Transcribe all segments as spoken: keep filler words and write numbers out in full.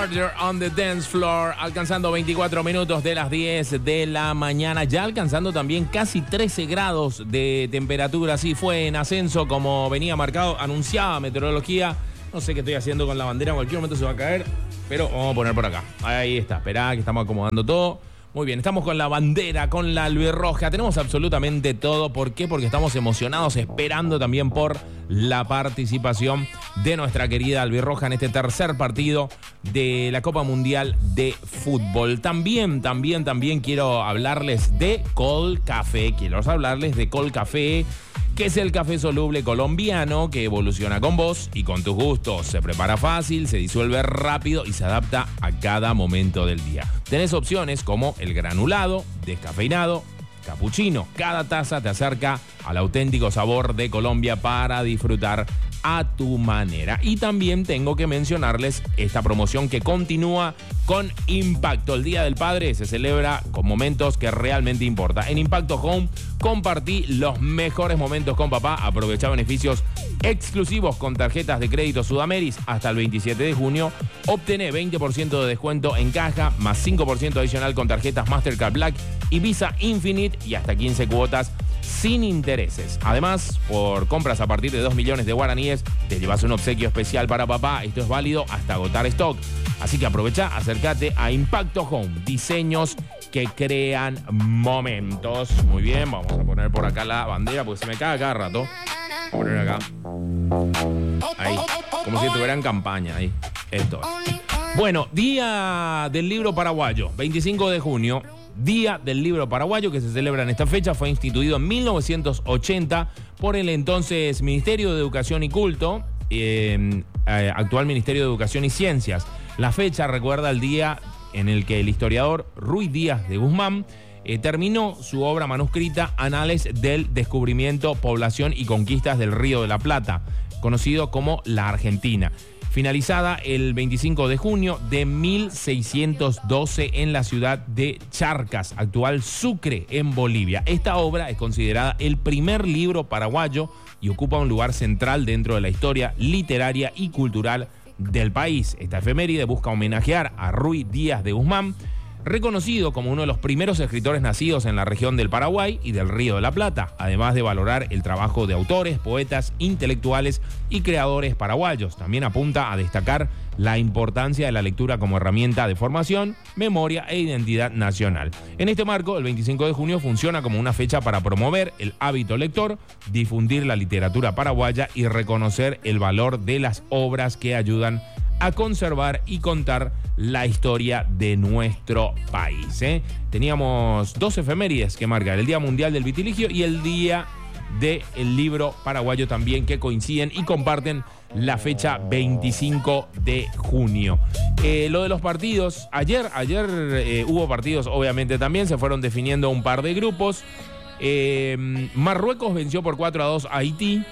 Murder on the Dance Floor, alcanzando veinticuatro minutos de las diez de la mañana, ya alcanzando también casi trece grados de temperatura. Así fue en ascenso como venía marcado, anunciaba meteorología. No sé qué estoy haciendo con la bandera, en cualquier momento se va a caer, pero vamos a poner por acá. Ahí está, esperá que estamos acomodando todo. Muy bien, estamos con la bandera, con la albirroja, tenemos absolutamente todo. ¿Por qué? Porque estamos emocionados, esperando también por la participación de nuestra querida albirroja en este tercer partido de la Copa Mundial de Fútbol. También, también, también quiero hablarles de Colcafé, quiero hablarles de Colcafé, que es el café soluble colombiano que evoluciona con vos y con tus gustos. Se prepara fácil, se disuelve rápido y se adapta a cada momento del día. Tenés opciones como el granulado, descafeinado, capuchino. Cada taza te acerca al auténtico sabor de Colombia para disfrutar a tu manera. Y también tengo que mencionarles esta promoción que continúa con Impacto. El Día del Padre se celebra con momentos que realmente importan. En Impacto Home compartí los mejores momentos con papá. Aprovechá beneficios exclusivos con tarjetas de crédito Sudameris hasta el veintisiete de junio. Obtené veinte por ciento de descuento en caja, más cinco por ciento adicional con tarjetas Mastercard Black y Visa Infinite y hasta quince cuotas sin intereses. Además, por compras a partir de dos millones de guaraníes, te llevas un obsequio especial para papá. Esto es válido hasta agotar stock. Así que aprovecha, acércate a Impacto Home. Diseños que crean momentos. Muy bien, vamos a poner por acá la bandera porque se me cae cada rato. Vamos a poner acá. Ahí, como si estuviera en campaña. Ahí, esto. Bueno, Día del Libro Paraguayo, veinticinco de junio. Día del Libro Paraguayo, que se celebra en esta fecha, fue instituido en mil novecientos ochenta por el entonces Ministerio de Educación y Culto, eh, eh, actual Ministerio de Educación y Ciencias. La fecha recuerda el día en el que el historiador Ruy Díaz de Guzmán eh, terminó su obra manuscrita Anales del Descubrimiento, Población y Conquistas del Río de la Plata, conocido como La Argentina, finalizada el veinticinco de junio de mil seiscientos doce en la ciudad de Charcas, actual Sucre, en Bolivia. Esta obra es considerada el primer libro paraguayo y ocupa un lugar central dentro de la historia literaria y cultural del país. Esta efeméride busca homenajear a Ruy Díaz de Guzmán, reconocido como uno de los primeros escritores nacidos en la región del Paraguay y del Río de la Plata, además de valorar el trabajo de autores, poetas, intelectuales y creadores paraguayos. También apunta a destacar la importancia de la lectura como herramienta de formación, memoria e identidad nacional. En este marco, el veinticinco de junio funciona como una fecha para promover el hábito lector, difundir la literatura paraguaya y reconocer el valor de las obras que ayudan a conservar y contar la historia de nuestro país, ¿eh? Teníamos dos efemérides que marcar, el Día Mundial del Vitiligio y el Día del Libro Paraguayo también, que coinciden y comparten la fecha veinticinco de junio. Eh, lo de los partidos, ayer, ayer eh, hubo partidos, obviamente también, se fueron definiendo un par de grupos. Eh, Marruecos venció por cuatro a dos a Haití.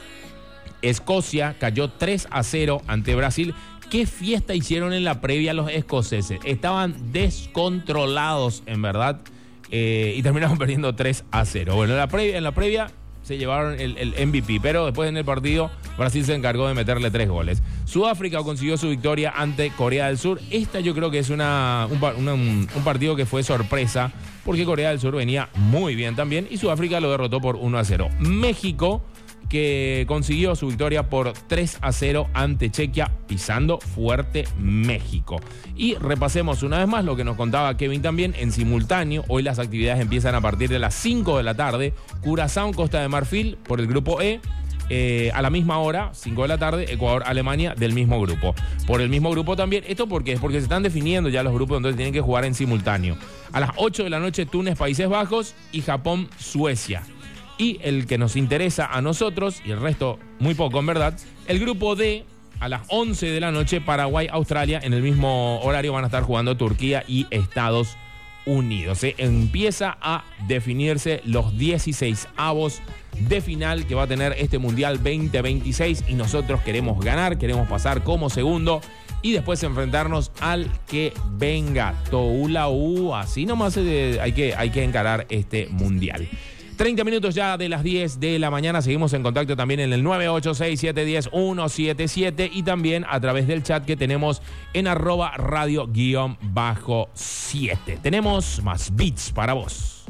Escocia cayó tres a cero ante Brasil. ¿Qué fiesta hicieron en la previa los escoceses? Estaban descontrolados, en verdad, eh, y terminaron perdiendo tres a cero. Bueno, en la previa, en la previa se llevaron el, el M V P, pero después en el partido Brasil se encargó de meterle tres goles. Sudáfrica consiguió su victoria ante Corea del Sur. Esta yo creo que es una, un, una, un, un partido que fue sorpresa, porque Corea del Sur venía muy bien también y Sudáfrica lo derrotó por uno a cero. México, que consiguió su victoria por tres a cero ante Chequia, pisando fuerte México. Y repasemos una vez más lo que nos contaba Kevin también en simultáneo. Hoy las actividades empiezan a partir de las cinco de la tarde. Curazao, Costa de Marfil, por el grupo E. Eh, a la misma hora, cinco de la tarde, Ecuador, Alemania, del mismo grupo. Por el mismo grupo también. ¿Esto por qué? Es porque se están definiendo ya los grupos donde tienen que jugar en simultáneo. A las ocho de la noche, Túnez, Países Bajos y Japón, Suecia. Y el que nos interesa a nosotros, y el resto muy poco en verdad, el grupo D, a las once de la noche, Paraguay, Australia, en el mismo horario van a estar jugando Turquía y Estados Unidos. ¿eh? Empieza a definirse los dieciséis avos de final que va a tener este Mundial veinte veintiséis y nosotros queremos ganar, queremos pasar como segundo y después enfrentarnos al que venga. Toula, uh, así nomás eh, hay que, hay que encarar este Mundial. treinta minutos ya de las diez de la mañana. Seguimos en contacto también en el nueve ocho seis, siete uno cero, uno siete siete y también a través del chat que tenemos en arroba radio guión bajo siete. Tenemos más beats para vos.